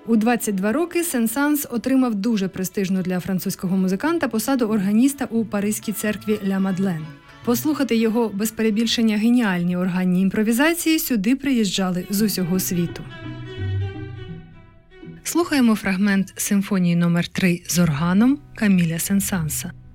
У 22 роки Сен-Санс отримав дуже престижну для французького музиканта посаду органіста у Паризькій церкві Ля Мадлен. Послухати його, без перебільшення, геніальні органні імпровізації сюди приїжджали з усього світу. Слухаємо фрагмент симфонії номер 3 з органом Каміля Сен-Санса.